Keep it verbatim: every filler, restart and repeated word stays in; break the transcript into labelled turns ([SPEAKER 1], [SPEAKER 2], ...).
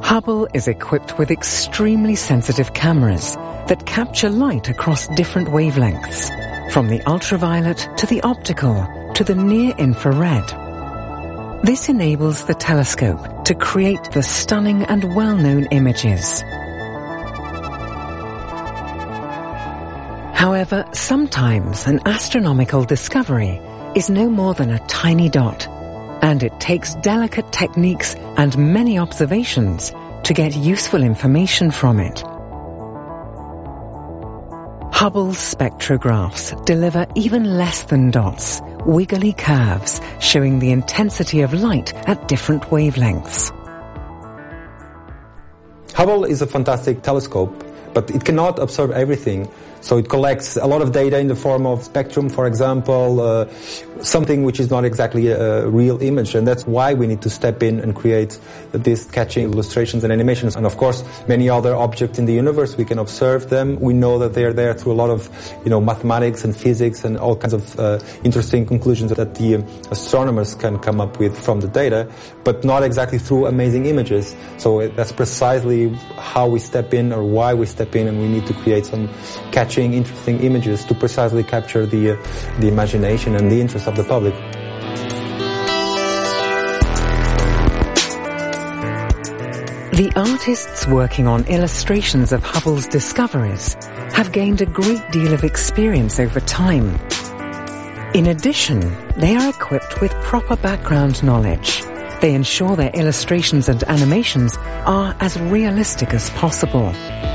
[SPEAKER 1] Hubble is equipped with extremely sensitive cameras that capture light across different wavelengths, from the ultraviolet to the optical to the near-infrared. This enables the telescope to create the stunning and well-known images. However, sometimes an astronomical discovery is no more than a tiny dot, and it takes delicate techniques and many observations to get useful information from it. Hubble's spectrographs deliver even less than dots, wiggly curves showing the intensity of light at different wavelengths.
[SPEAKER 2] Hubble is a fantastic telescope, but it cannot observe everything. So it collects a lot of data in the form of spectrum, for example, uh, something which is not exactly a real image. And that's why we need to step in and create these catching illustrations and animations. And of course, many other objects in the universe, we can observe them. We know that they're there through a lot of, you know, mathematics and physics and all kinds of uh, interesting conclusions that the astronomers can come up with from the data, but not exactly through amazing images. So that's precisely how we step in, or why we step in, and we need to create some catching interesting images to precisely capture the uh, the imagination and the interest of the public.
[SPEAKER 1] The artists working on illustrations of Hubble's discoveries have gained a great deal of experience over time. In addition, they are equipped with proper background knowledge. They ensure their illustrations and animations are as realistic as possible.